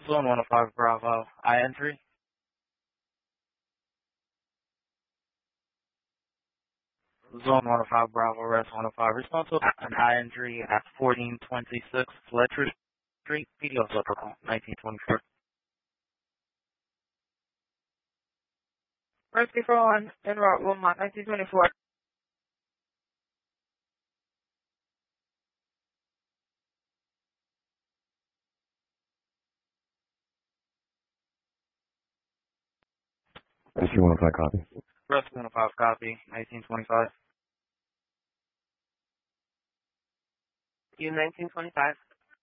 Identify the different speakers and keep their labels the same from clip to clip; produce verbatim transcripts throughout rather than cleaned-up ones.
Speaker 1: Zone one oh five Bravo, I entry. Zone one oh five Bravo, Rest one oh five. Responsible an I entry at fourteen twenty-six Fletcher Street, P D O Circle, nineteen twenty-four.
Speaker 2: Rescue for one, in route Wilmot, nineteen twenty-four.
Speaker 3: Rescue one oh five copy.
Speaker 1: Rescue one oh five copy, nineteen twenty-five.
Speaker 2: U nineteen twenty-five.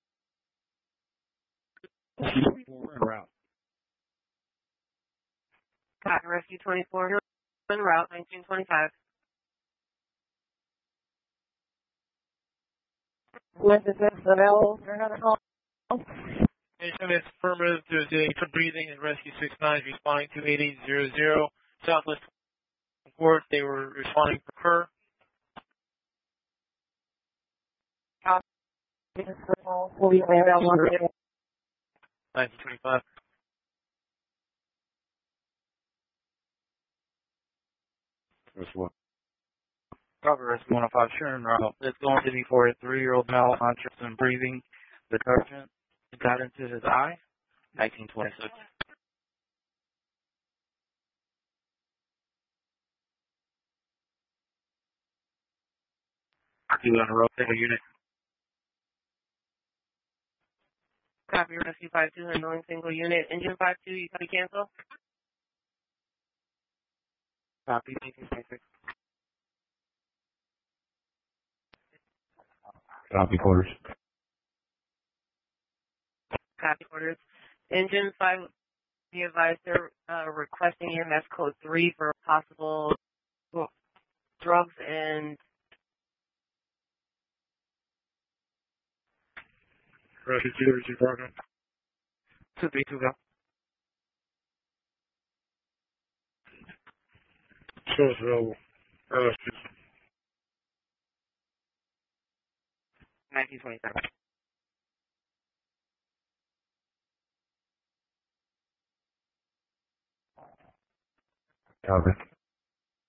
Speaker 3: En route.
Speaker 2: Copy, Rescue twenty-four, en route, nineteen twenty-five. With the available for another call.
Speaker 4: Nation is affirmative to the breathing and rescue six nine responding to eight eight zero zero Southwest Court. They were responding for her.
Speaker 2: Will be available
Speaker 4: nineteen twenty-five.
Speaker 3: Rescue one.
Speaker 1: Cover Rescue one oh five, sure en route. It's going to be for a three-year-old male unconscious and breathing. The detergent got into his eye, nineteen twenty-six. Two on the road, take a unit.
Speaker 2: Copy, Rescue five two, handling single unit. Engine five two, you copy cancel?
Speaker 1: Copy, nineteen twenty-six.
Speaker 3: Copy quarters.
Speaker 2: Copy orders. Engine five, be advised they're uh, requesting E M S code three for possible well, drugs and
Speaker 4: Rescue two, receive program.
Speaker 1: Two three two go.
Speaker 4: Show us available. Rescue.
Speaker 1: nineteen twenty-seven.
Speaker 3: Copy.